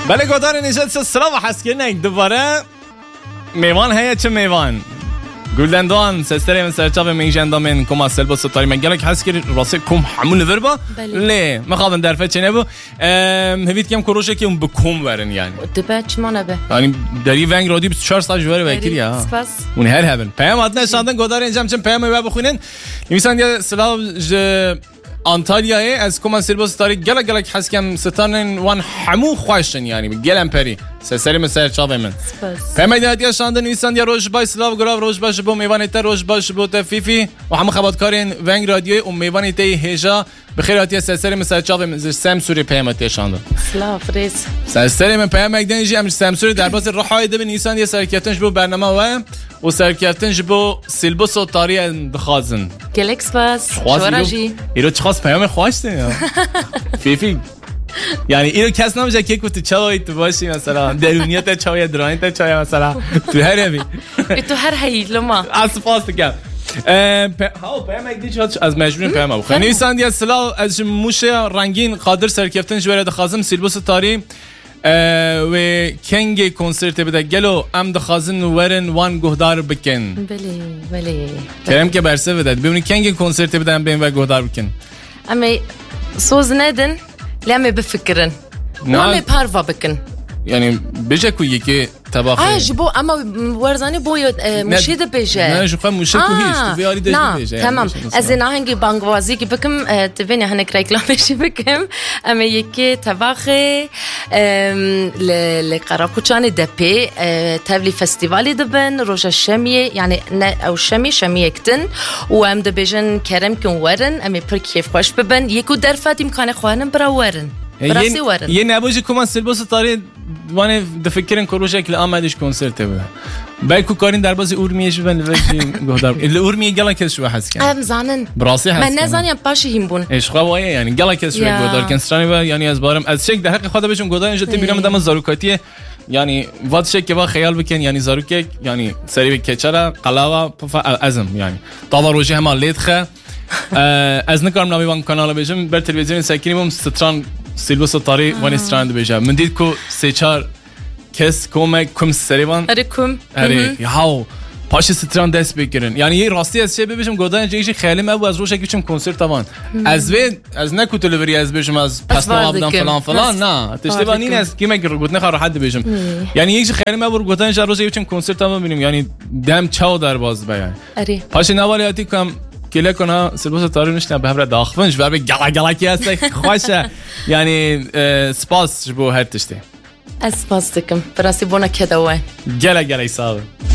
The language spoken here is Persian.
بله گودار نشست سلام حسکرین دوباره میوان هیا چه میوان گلدن دوان سستری من سرچاو میجندامن کما سلبا ستاری من گلک حسکر راسه کم همون وربا له مخابن درفه چنه بو هویت کم کروشه که اون بکم ورن یعنی دبچ ما نبه یعنی دری ونگ رادیو 24 ساعت جواره وکیل یا اون هر هبن پیام ادنا شاندن گودار انجام چن پیام و بخونن نمیسان یا سلام انتالیای از کمان سلبا ستاری گلک حسکم ستانن وان همو خوشن یعنی گلم پری سری مسیر چاوه من پیامدی یا شاندن نویسند یا روش با اسلاو گلاو روش باش بو میوانیت روش باش بو تفیفی و همه خبرکارین ونگ رادیو و میوانیت هجا بخیراتی سری مسیر چاوه من سمسوری پیامدی شاندن سلام فریز سری من پیامدی نجی امر سمسوری در باز راه ده نویسند یا سرکیتنش بو برنامه و سرکیتنش بو سلبو سوتاری دخازن گلکس باس شوراجی ایرو چخواست پیام خواسته فیفی یعنی اینو کس نمیشه که تو چای تو باشی مثلا درونیت چای درانیت چای مثلا تو هر همی تو هر هی لما اسفاست کم ها پیام اگه از مجبوریم پیام ابو خنی ساندی اصلا از موشه رنگین قادر سرکفتن جوره خازم سیلبوس تاری و کنگ کنسرت بده گلو ام دخازن ورن وان گهدار بکن بله کرم که برسه بده ببینی کنگ کنسرت بده ام بین و گهدار بکن اما سوز ندن لامه بفكرن نامه بارفا بكن يعني بيجا كوي كي تباخي جبو اما ورزاني بو مشيد بيجا لا شو خم مشيت كويس تبي اريد بيجا تمام ازنا هنگي بانغوازي كي بكم تبيني هنك ريكلامش بكم اما يكي تباخي لقراقوچان دبي تبلي فستيفالي دبن روج الشميه يعني او شميه كتن وام دبيجن كرم كن ورن اما پر كيف خوش ببن يكو درفات امكان خوانم براورن براسي ورن يه نبوجي كمان سلبوس طاري وانا دفكرن كروجك لامدش كونسرت بده بايكو كارين دربازي اورميش بن وجين گهدار اللي اورمي گلا كس شو حس كان ام زانن براسي حس من نزانيم باشي هيمبون ايش خوايه يعني گلا كس شو گهدار كنستراني يعني از بارم از شك ده حق خدا بهشون گهدار انجا تبيرم دم زاروكاتيه يعني وات شك که با خیال بکن يعني زاروك يعني سری بکچرا قلاوا ازم يعني طاوا روجي هم ليدخه از نکارم نامی وان کانال بیشم بر تلویزیون سکینیم ستران سیلبوس طاری وان استراند بیشم من دید کو سه چهار کس کم سریوان اره یاو پاش ستران دست بگیرن یعنی یه راستی از چه ببیشم گودان جیشی خیلی مبو از روش اگیشم کنسرت تاوان از نکو تلویری از بیشم از پس نوابدن فلان نه تشتبانی نیست که مگر گوت نخواه راحت بیشم یعنی یه خیلی مبو گودان جا روش اگیشم کنسرت تاوان بینیم یعنی دم چاو در باز بیان پاش نوالیاتی کم کلی کنه سلبوس تاری نشنه به همراه داخلش بر به گلا کی هست خوشه یعنی سپاس بو هر تشته اسپاس دکم براستی بونا کدوه گلا ایسا